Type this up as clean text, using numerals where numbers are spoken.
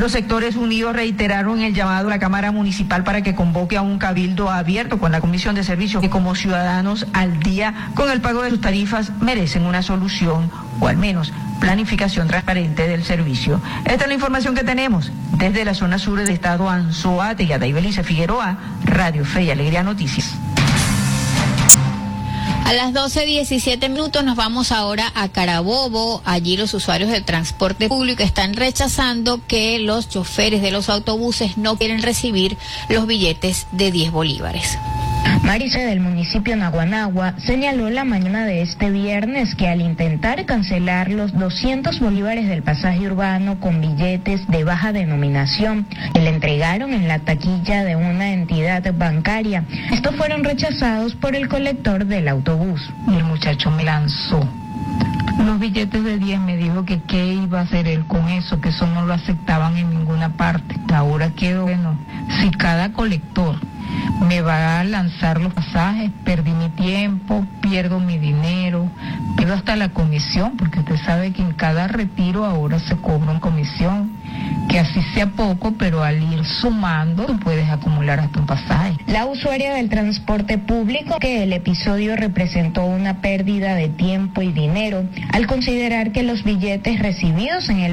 Los sectores unidos reiteraron el llamado a la Cámara Municipal para que convoque a un cabildo abierto con la Comisión de Servicios, que como ciudadanos al día con el pago de sus tarifas merecen una solución o al menos planificación transparente del servicio. Esta es la información que tenemos desde la zona sur del estado Anzoátegui. Daibelice Figueroa, Radio Fe y Alegría Noticias. A las 12:17 nos vamos ahora a Carabobo. Allí los usuarios del transporte público están rechazando que los choferes de los autobuses no quieren recibir los billetes de 10 bolívares. Marisa del municipio Naguanagua señaló la mañana de este viernes que al intentar cancelar los 200 bolívares del pasaje urbano con billetes de baja denominación que le entregaron en la taquilla de una entidad bancaria, estos fueron rechazados por el colector del autobús. Y el muchacho me lanzó los billetes de 10, me dijo que qué iba a hacer él con eso, que eso no lo aceptaban en ninguna parte. Ahora quiero, si cada colector me va a lanzar los pasajes, perdí mi tiempo, pierdo mi dinero, pierdo hasta la comisión, porque usted sabe que en cada retiro ahora se cobra una comisión, que así sea poco, pero al ir sumando tú puedes acumular hasta un pasaje. La usuaria del transporte público que el episodio representó una pérdida de tiempo y dinero al considerar que los billetes recibidos en el